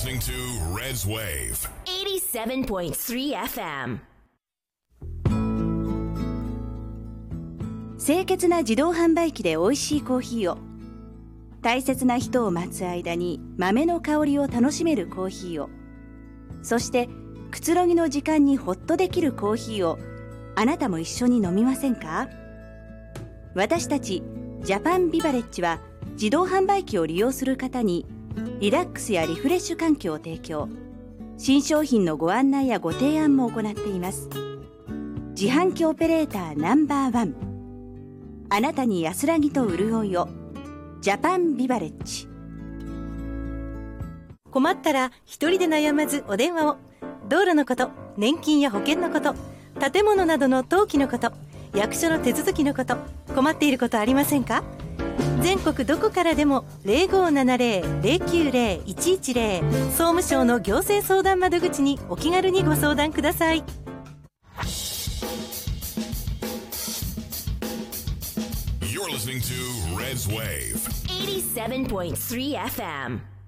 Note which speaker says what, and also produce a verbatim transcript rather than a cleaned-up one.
Speaker 1: listening to Red's Wave
Speaker 2: エイティセブンポイントスリーエフエム。
Speaker 3: 清潔な自動販売機で美味しいコーヒーを、大切な人を待つ間に豆の香りを楽しめるコーヒーを、そしてくつろぎの時間にホッとできるコーヒーをあなたも一緒に飲みませんか？私たちジャパンビバレッジは自動販売機を利用する方にリラックスやリフレッシュ環境を提供、新商品のご案内やご提案も行っています。自販機オペレーターナンバーワン、あなたに安らぎと潤いを、ジャパンビバレッジ。
Speaker 4: 困ったら一人で悩まずお電話を。道路のこと、年金や保険のこと、建物などの登記のこと、役所の手続きのこと、困っていることありませんか？全国どこからでも ゼロごーななゼロ ゼロきゅうゼロ いちいちゼロ 総務省の行政相談窓口にお気軽にご相談ください。
Speaker 1: You're listening to Red's Wave
Speaker 2: エイティセブンポイントスリーエフエム